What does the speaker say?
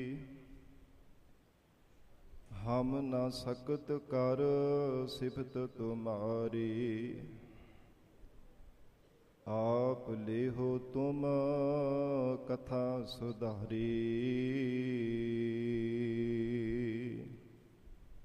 ਹਮ ਨ ਸਕਤ ਕਰ ਸਿਫਤ ਤੁਮਾਰੀ। ਆਪ ਲੇਹੋ ਤੁਮ ਕਥਾ ਸੁਧਾਰੀ।